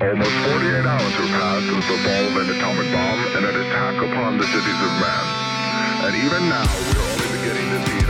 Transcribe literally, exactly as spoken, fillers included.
Almost forty-eight hours have passed since the fall of an atomic bomb and an attack upon the cities of man. And even now, we are only beginning to see